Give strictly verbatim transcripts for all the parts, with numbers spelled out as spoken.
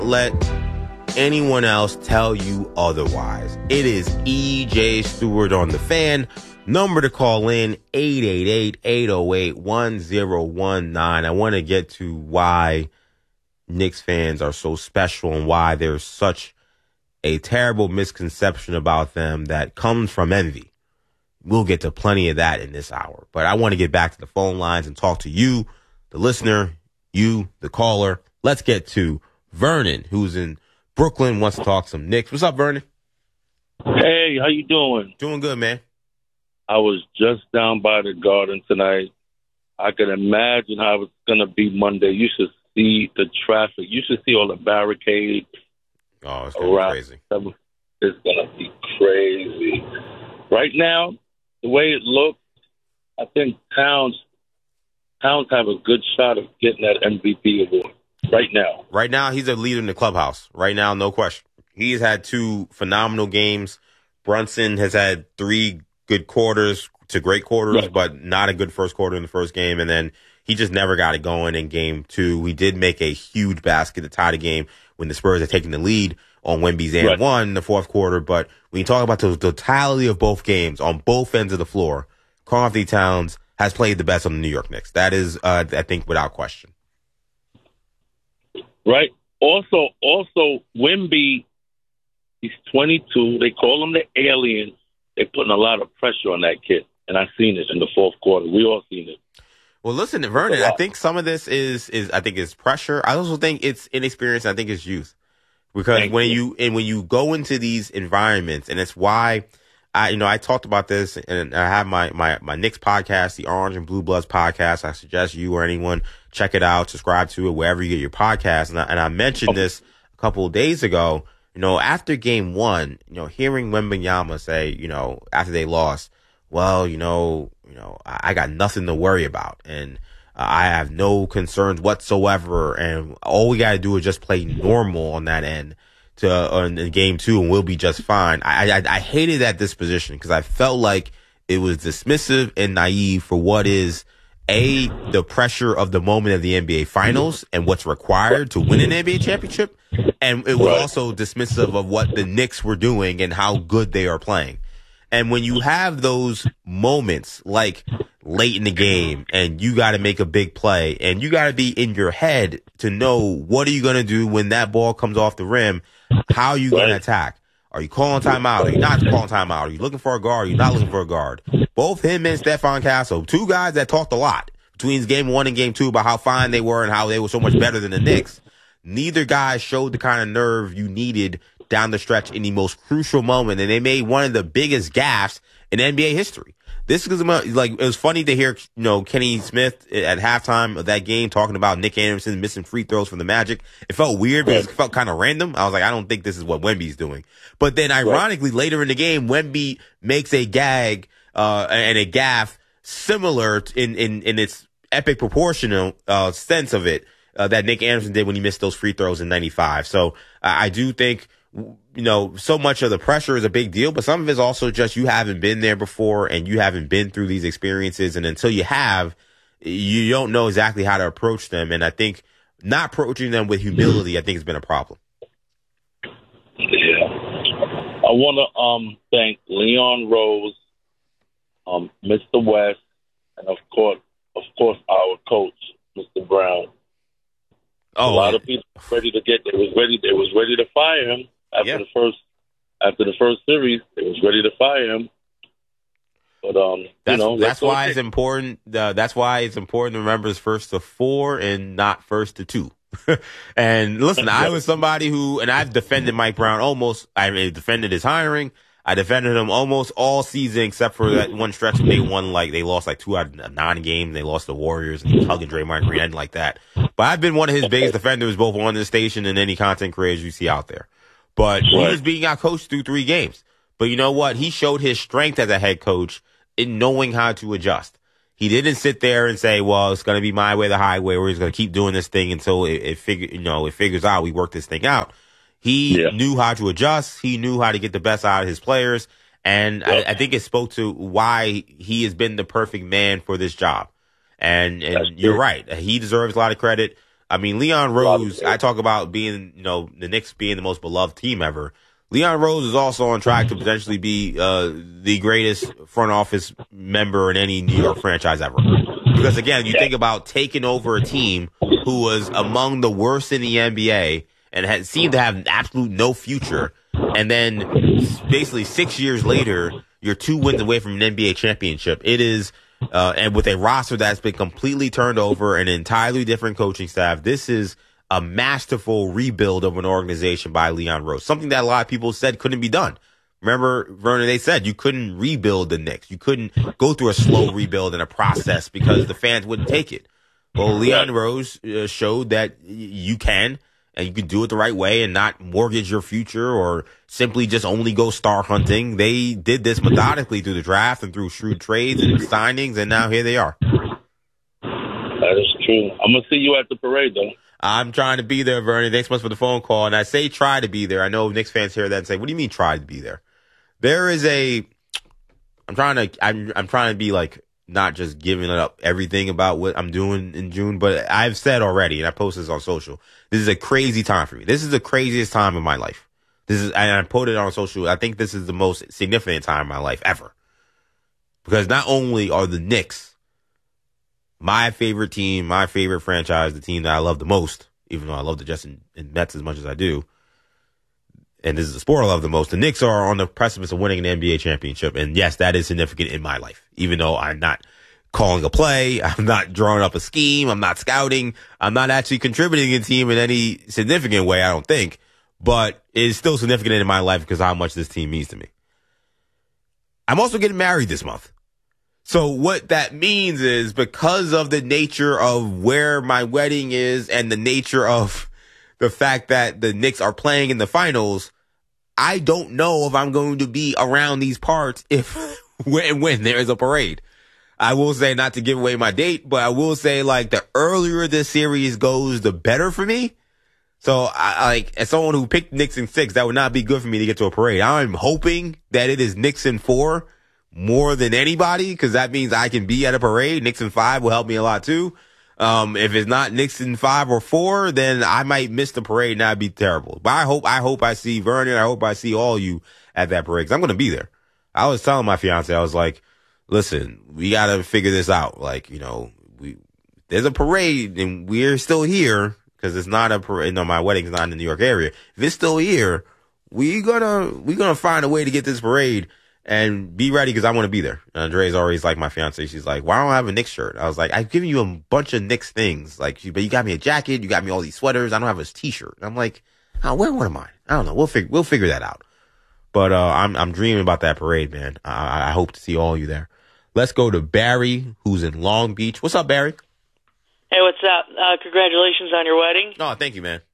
let anyone else tell you otherwise. It is E J Stewart on the Fan. Number to call in, eight eight eight, eight oh eight, one oh one nine. I want to get to why Knicks fans are so special and why there's such a terrible misconception about them that comes from envy. We'll get to plenty of that in this hour. But I want to get back to the phone lines and talk to you, the listener, you, the caller. Let's get to Vernon, who's in Brooklyn, wants to talk some Knicks. What's up, Vernon? Hey, how you doing? Doing good, man. I was just down by the Garden tonight. I can imagine how it's going to be Monday. You should see the traffic. You should see all the barricades. Oh, it's going to be crazy. It's going to be crazy. Right now, the way it looks, I think Towns Towns have a good shot of getting that M V P award right now. Right now, he's a leader in the clubhouse. Right now, no question. He's had two phenomenal games. Brunson has had three good quarters to great quarters, right, but not a good first quarter in the first game. And then he just never got it going in game two. He did make a huge basket to tie the game when the Spurs had taken the lead on Wemby's and right. one in the fourth quarter. But when you talk about the totality of both games on both ends of the floor, Karl-Anthony Towns has played the best on the New York Knicks. That is, uh, I think, without question. Right. Also, also, Wemby, he's twenty-two. They call him the alien. They're putting a lot of pressure on that kid, and I've seen it in the fourth quarter. We all seen it. Well, listen, Vernon, I think some of this is, is I think it's pressure. I also think it's inexperience. I think it's youth. Because Thank when you. you and when you go into these environments, and it's why I, you know, I talked about this, and I have my, my, my Knicks podcast, the Orange and Blue Bloods podcast. I suggest you or anyone check it out, subscribe to it wherever you get your podcast. And I, and I mentioned this a couple of days ago. You know, after game one, you know, hearing Wembanyama say, you know, after they lost, well, you know, you know, I, I got nothing to worry about, and uh, I have no concerns whatsoever, and all we got to do is just play normal on that end to uh, in game two, and we'll be just fine. I I, I hated that disposition because I felt like it was dismissive and naive for what is a the pressure of the moment of the N B A Finals and what's required to win an N B A championship. And it was also dismissive of what the Knicks were doing and how good they are playing. And when you have those moments like late in the game and you got to make a big play and you got to be in your head to know what are you going to do when that ball comes off the rim, how are you going to attack? Are you calling timeout? Are you not calling timeout? Are you looking for a guard? Are you not looking for a guard? Both him and Stephon Castle, two guys that talked a lot between game one and game two about how fine they were and how they were so much better than the Knicks. Neither guy showed the kind of nerve you needed down the stretch in the most crucial moment, and they made one of the biggest gaffes in N B A history. This is like, it was funny to hear, you know, Kenny Smith at halftime of that game talking about Nick Anderson missing free throws from the Magic. It felt weird because it felt kind of random. I was like, I don't think this is what Wemby's doing. But then ironically, right. later in the game, Wemby makes a gag, uh, and a gaff similar in, in, in its epic proportional, uh, sense of it. Uh, that Nick Anderson did when he missed those free throws in ninety-five. So uh, I do think, you know, so much of the pressure is a big deal, but some of it is also just you haven't been there before and you haven't been through these experiences. And until you have, you don't know exactly how to approach them. And I think not approaching them with humility, I think has been a problem. Yeah. I want to um, thank Leon Rose, um, Mister West, and of course, of course, our coach, Mister Brown. Oh, a lot of people were ready to get. They was ready. They was ready to fire him after yeah. the first after the first series. They was ready to fire him. But um, that's, you know, that's why okay. it's important. Uh, that's why it's important to remember it's first to four and not first to two. And listen, I was somebody who, and I've defended Mike Brown almost. I defended his hiring. I defended him almost all season except for that one stretch when they won, like, they lost like two out of nine games. They lost the Warriors and he was hugging Draymond Green. I didn't like that. But I've been one of his biggest defenders both on this station and any content creators you see out there. But he was being outcoached through three games. But you know what? He showed his strength as a head coach in knowing how to adjust. He didn't sit there and say, well, it's going to be my way, the highway, or he's going to keep doing this thing until it, it figure, you know, it figures out we work this thing out. He yeah. knew how to adjust. He knew how to get the best out of his players. And yep. I, I think it spoke to why he has been the perfect man for this job. And, and you're right. He deserves a lot of credit. I mean, Leon Rose, I talk about being, you know, the Knicks being the most beloved team ever. Leon Rose is also on track to potentially be uh, the greatest front office member in any New York franchise ever. Because, again, you think about taking over a team who was among the worst in the N B A and had seemed to have absolute no future. And then basically six years later, you're two wins away from an N B A championship. It is, uh, and with a roster that's been completely turned over, an entirely different coaching staff, this is a masterful rebuild of an organization by Leon Rose. Something that a lot of people said couldn't be done. Remember, Vernon, they said you couldn't rebuild the Knicks. You couldn't go through a slow rebuild and a process because the fans wouldn't take it. Well, Leon Rose uh, showed that y- you can, and you can do it the right way and not mortgage your future or simply just only go star hunting. They did this methodically through the draft and through shrewd trades and signings, and now here they are. That is true. I'm going to see you at the parade, though. I'm trying to be there, Vernon. Thanks so much for the phone call. And I say try to be there. I know Knicks fans hear that and say, what do you mean try to be there? There is a, I'm trying to, I'm, I'm trying to be like, not just giving up everything about what I'm doing in June, but I've said already, and I posted this on social, this is a crazy time for me. This is the craziest time in my life. This is, and I put it on social. I think this is the most significant time in my life ever. Because not only are the Knicks my favorite team, my favorite franchise, the team that I love the most, even though I love the Jets and, and Mets as much as I do, and this is the sport I love the most, the Knicks are on the precipice of winning an N B A championship. And yes, that is significant in my life, even though I'm not calling a play, I'm not drawing up a scheme, I'm not scouting, I'm not actually contributing to the team in any significant way, I don't think, but it is still significant in my life because of how much this team means to me. I'm also getting married this month. So what that means is because of the nature of where my wedding is and the nature of the fact that the Knicks are playing in the finals, I don't know if I'm going to be around these parts if when, when there is a parade. I will say, not to give away my date, but I will say, like, the earlier this series goes, the better for me. So, I like, as someone who picked Knicks in six, that would not be good for me to get to a parade. I'm hoping that it is Knicks in four more than anybody, because that means I can be at a parade. Knicks in five will help me a lot too. Um, if it's not Knicks in five or four, then I might miss the parade and that'd be terrible. But I hope, I hope I see Vernon. I hope I see all you at that parade, because I'm going to be there. I was telling my fiance, I was like, listen, we got to figure this out. Like, you know, we, there's a parade and we're still here because it's not a parade. No, my wedding's not in the New York area. If it's still here, we gonna, we gonna find a way to get this parade and be ready because I want to be there. And Andrea's always like my fiance. She's like, why don't I have a Knicks shirt? I was like, I've given you a bunch of Knicks things. Like, but you got me a jacket. You got me all these sweaters. I don't have a t-shirt. I'm like, oh, where one of mine? I don't know. We'll figure, we'll figure that out. But, uh, I'm, I'm dreaming about that parade, man. I, I hope to see all of you there. Let's go to Barry, who's in Long Beach. What's up, Barry? Hey, what's up? Uh, congratulations on your wedding. Oh, thank you, man.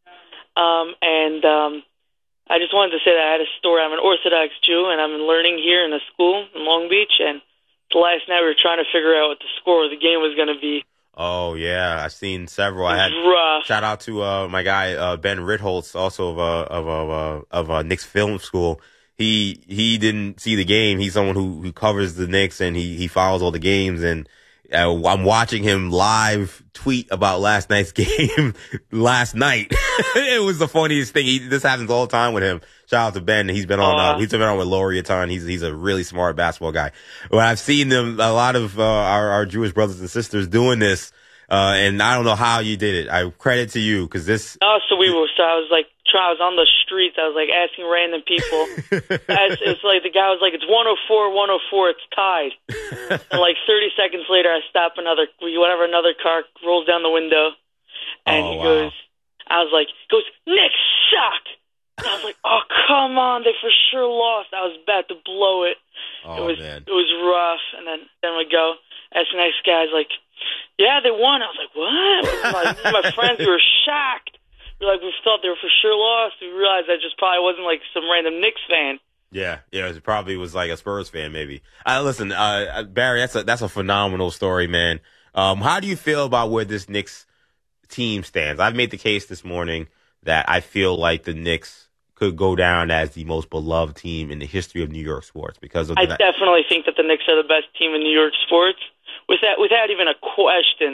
Um, and um, I just wanted to say that I had a story. I'm an Orthodox Jew, and I'm learning here in a school in Long Beach. And the last night we were trying to figure out what the score of the game was going to be. Oh, yeah. I've seen several. It was I had rough. Shout out to uh, my guy, uh, Ben Ritholtz, also of uh, of uh, of uh, Knicks Film School. He he didn't see the game. He's someone who, who covers the Knicks and he, he follows all the games. And uh, I'm watching him live tweet about last night's game last night. It was the funniest thing. He, this happens all the time with him. Shout out to Ben. He's been on. Uh, he's been on with Laurie a ton. He's he's a really smart basketball guy. But I've seen them a lot of uh, our our Jewish brothers and sisters doing this. Uh, and I don't know how you did it. I credit to you because this. Oh, so we were. So I was like, try, I was on the streets. I was like asking random people. As, it's like the guy was like, it's one oh four, one oh four. It's tied. And like thirty seconds later, I stop another, whatever, another car rolls down the window, and oh, he wow. goes, I was like, he goes, Knicks suck. And I was like, oh come on, they for sure lost. I was about to blow it. Oh, it was man. it was rough. And then then we go. Ask the next guy's like, yeah, they won. I was like, what? My, my friends were shocked. We're like, we thought they were for sure lost. We realized that just probably wasn't like some random Knicks fan. Yeah, yeah, it probably was like a Spurs fan, maybe. Uh, listen, uh, Barry, that's a that's a phenomenal story, man. Um, how do you feel about where this Knicks team stands? I've made the case this morning that I feel like the Knicks could go down as the most beloved team in the history of New York sports because of. I the, definitely think that the Knicks are the best team in New York sports, without without even a question.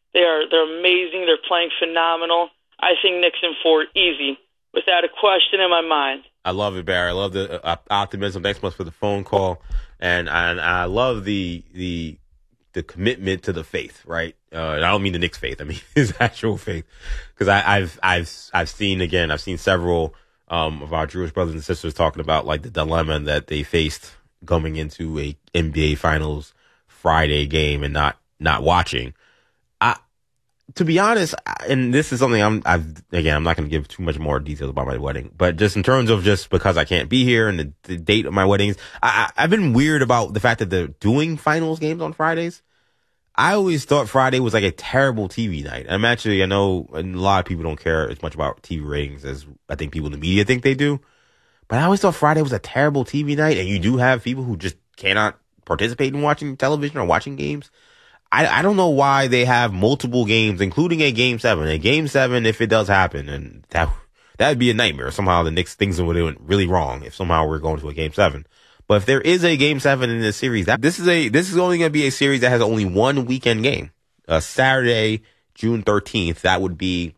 They are they're amazing. They're playing phenomenal. I think Knicks in four, easy, without a question in my mind. I love it, Barry. I love the uh, optimism. Thanks so much for the phone call, and and I love the the the commitment to the faith. Right? Uh, I don't mean the Knicks faith. I mean his actual faith, because I've I've I've seen again. I've seen several um, of our Jewish brothers and sisters talking about like the dilemma that they faced coming into a N B A Finals Friday game and not not watching. I, to be honest, and this is something I'm, I've, again, I'm not going to give too much more details about my wedding, but just in terms of just because I can't be here and the, the date of my weddings, I, I've been weird about the fact that they're doing finals games on Fridays. I always thought Friday was like a terrible T V night. I'm actually, I know a lot of people don't care as much about T V ratings as I think people in the media think they do, but I always thought Friday was a terrible T V night, and you do have people who just cannot participate in watching television or watching games. I, I don't know why they have multiple games, including a game seven. A game seven, if it does happen, and that that would be a nightmare. Somehow the Knicks things were doing really wrong if somehow we're going to a game seven. But if there is a game seven in this series, that this is a this is only going to be a series that has only one weekend game. Uh, Saturday, June thirteenth. That would be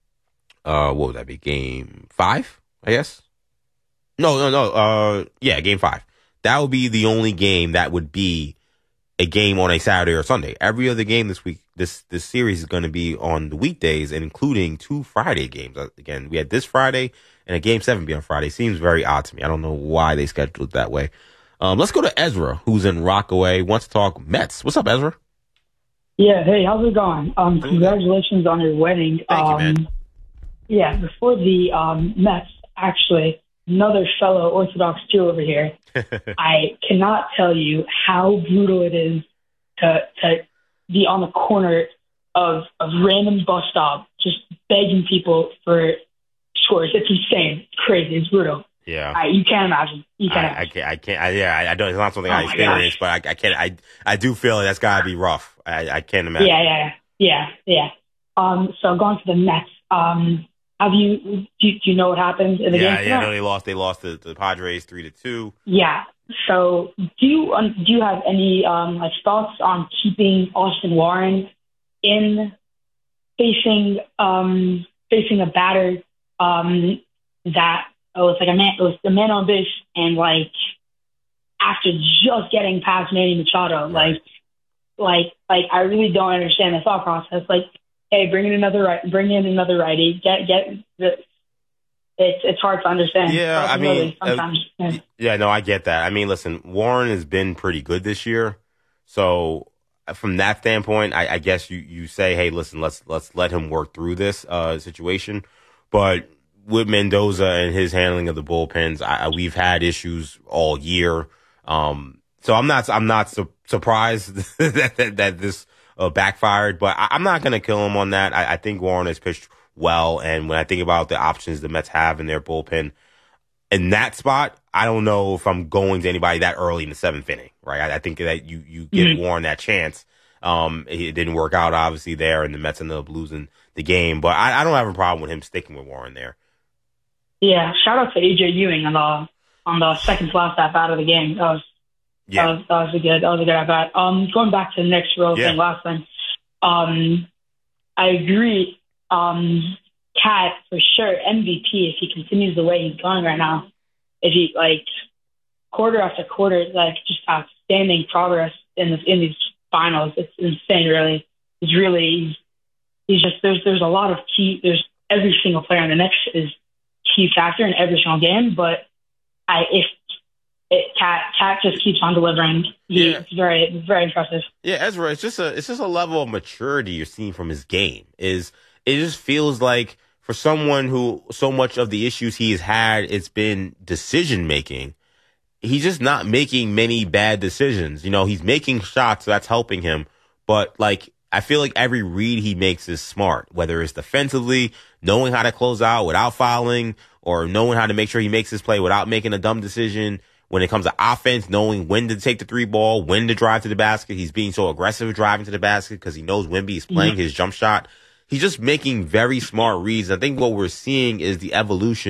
uh what would that be? Game five, I guess. No, no, no. Uh, yeah, game five. That would be the only game that would be a game on a Saturday or Sunday. Every other game this week, this this series is going to be on the weekdays, including two Friday games. Again, we had this Friday and a game seven be on Friday. Seems very odd to me. I don't know why they scheduled it that way. Um, let's go to Ezra, who's in Rockaway, wants to talk Mets. What's up, Ezra? Yeah, hey, how's it going? Um, congratulations on your wedding. Thank um, you, man. Yeah, before the um, Mets, actually, another fellow Orthodox Jew over here, I cannot tell you how brutal it is to to be on the corner of a random bus stop just begging people for scores. It's insane. It's crazy. It's brutal. Yeah, I, you can't imagine. You can't. I, imagine. I can't. I can't. I, yeah, I, I don't. It's not something Oh I my experienced, gosh. but I, I can't. I I do feel like that's gotta be rough. I, I can't imagine. Yeah, yeah, yeah, yeah. Um, so going to the Mets. Um, have you do, you do you know what happened in the yeah, game? Yeah, tonight? no, they lost. They lost to, to the Padres three to two. Yeah. So do you um, do you have any um, like thoughts on keeping Austin Warren in facing um, facing a batter um, that it was like a man it was the man on base, and like after just getting past Manny Machado, Right. like like like I really don't understand the thought process. Like, hey, bring in another right, bring in another righty, get get the. It's it's hard to understand. Yeah, I mean, Really, sometimes. uh, yeah. yeah, no, I get that. I mean, listen, Warren has been pretty good this year, so from that standpoint, I, I guess you, you say, hey, listen, let's let's let him work through this uh, situation. But with Mendoza and his handling of the bullpens, I, we've had issues all year. Um, so I'm not I'm not su- surprised that, that that this uh, backfired, but I, I'm not going to kill him on that. I, I think Warren has pitched well, and when I think about the options the Mets have in their bullpen in that spot, I don't know if I'm going to anybody that early in the seventh inning, right? I, I think that you you give Mm-hmm. Warren that chance. Um, it didn't work out obviously there, and the Mets ended up losing the game, but I, I don't have a problem with him sticking with Warren there. Yeah, shout out to A J Ewing on the on the second to last at bat of the game. That was Yeah, that was, that was a good that was a good at bat. Um, going back to the Knicks real Yeah. thing last time. Um, I agree. Um, Cat for sure M V P if he continues the way he's going right now. If he like quarter after quarter, like just outstanding progress in this in these finals. It's insane, really. He's really he's just there's there's a lot of key. There's every single player on the Knicks is key factor in every single game. But I if it, Cat Cat just keeps on delivering. He, Yeah. It's very very impressive. Yeah, Ezra, it's just a it's just a level of maturity you're seeing from his game. Is it just feels like for someone who so much of the issues he's had, it's been decision making. He's just not making many bad decisions. You know, he's making shots, so that's helping him. But like, I feel like every read he makes is smart, whether it's defensively, knowing how to close out without fouling, or knowing how to make sure he makes his play without making a dumb decision. When it comes to offense, knowing when to take the three ball, when to drive to the basket. He's being so aggressive driving to the basket because he knows Wemby is playing his jump shot. He's just making very smart reads. I think what we're seeing is the evolution